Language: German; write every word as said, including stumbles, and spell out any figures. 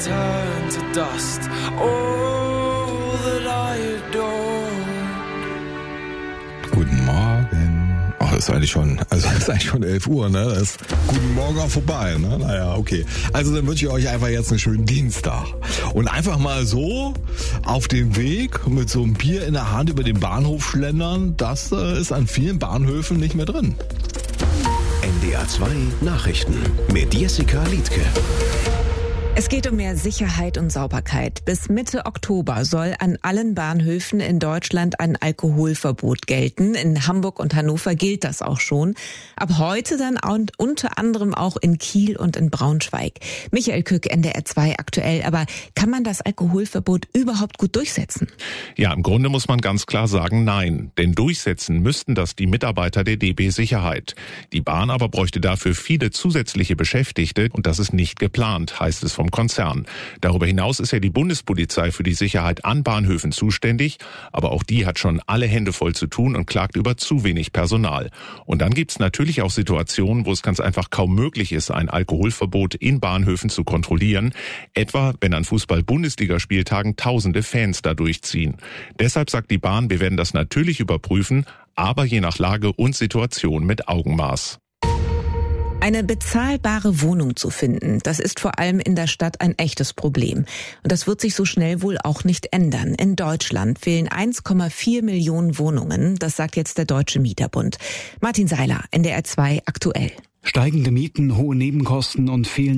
turn to dust. All that I adore. Guten Morgen. Oh, das ist eigentlich schon, also das ist eigentlich schon elf Uhr, ne? Das ist guten Morgen auch vorbei, ne? Naja, okay. Also dann wünsche ich euch einfach jetzt einen schönen Dienstag. Und einfach mal so auf dem Weg mit so einem Bier in der Hand über den Bahnhof schlendern, das äh, ist an vielen Bahnhöfen nicht mehr drin. N D R zwei Nachrichten mit Jessica Liedtke. Es geht um mehr Sicherheit und Sauberkeit. Bis Mitte Oktober soll an allen Bahnhöfen in Deutschland ein Alkoholverbot gelten. In Hamburg und Hannover gilt das auch schon. Ab heute dann und unter anderem auch in Kiel und in Braunschweig. Michael Kück, N D R zwei aktuell. Aber kann man das Alkoholverbot überhaupt gut durchsetzen? Ja, im Grunde muss man ganz klar sagen, nein. Denn durchsetzen müssten das die Mitarbeiter der D B Sicherheit. Die Bahn aber bräuchte dafür viele zusätzliche Beschäftigte und das ist nicht geplant, heißt es vom Konzern. Darüber hinaus ist ja die Bundespolizei für die Sicherheit an Bahnhöfen zuständig, aber auch die hat schon alle Hände voll zu tun und klagt über zu wenig Personal. Und dann gibt's natürlich auch Situationen, wo es ganz einfach kaum möglich ist, ein Alkoholverbot in Bahnhöfen zu kontrollieren, etwa wenn an Fußball-Bundesligaspieltagen tausende Fans da durchziehen. Deshalb sagt die Bahn, wir werden das natürlich überprüfen, aber je nach Lage und Situation mit Augenmaß. Eine bezahlbare Wohnung zu finden, das ist vor allem in der Stadt ein echtes Problem. Und das wird sich so schnell wohl auch nicht ändern. In Deutschland fehlen eins Komma vier Millionen Wohnungen, das sagt jetzt der Deutsche Mieterbund. Martin Seiler, N D R zwei aktuell. Steigende Mieten, hohe Nebenkosten und fehlende